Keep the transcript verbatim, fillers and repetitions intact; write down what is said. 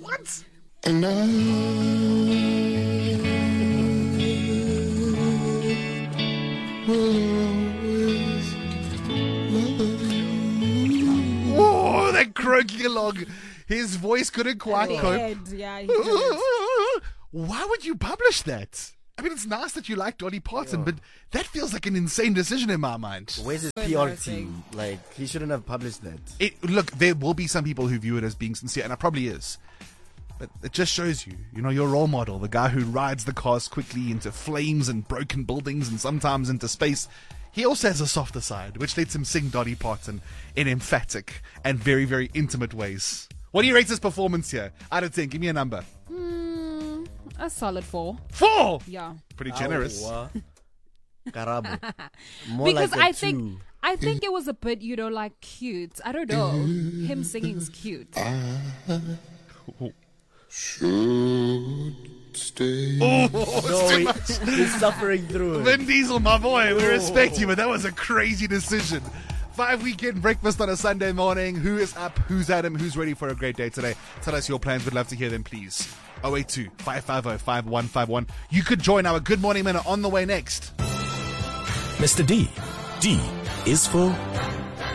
What? And I Oh, that croaking along. His voice couldn't quite cope. Ed, yeah, he couldn't. Why would you publish that? I mean, it's nice that you like Dolly Parton, but that feels like an insane decision in my mind. Where's his P R team? Like, he shouldn't have published that. It, look, there will be some people who view it as being sincere, and it probably is. But it just shows you, you know, your role model, the guy who rides the cars quickly into flames and broken buildings and sometimes into space. He also has a softer side, which lets him sing Dolly Parton in emphatic and very, very intimate ways. What do you rate his performance here? Out of ten, give me a number. Mm, a solid four. Four! Yeah. Pretty generous. Awa. Karabo. More Because like a I think two. I think it was a bit, you know, like cute. I don't know. Him singing's cute. should stay. Oh, No, too he- much. he's suffering through it. Vin Diesel, my boy, we respect you, but that was a crazy decision. Five weekend breakfast on a Sunday morning. Who is up? Who's Adam? Who's ready for a great day today? Tell us your plans. We'd love to hear them, please. oh eight two, five five zero, five one five one. You could join our Good Morning Minute on the way next. Mister D. D is for